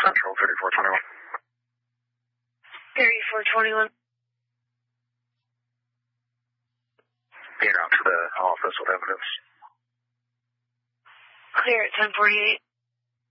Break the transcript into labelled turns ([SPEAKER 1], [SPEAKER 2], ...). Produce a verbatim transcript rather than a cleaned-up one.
[SPEAKER 1] Central, thirty-four twenty-one.
[SPEAKER 2] thirty-four twenty-one.
[SPEAKER 1] Get out to the office with evidence.
[SPEAKER 2] Clear at ten forty-eight.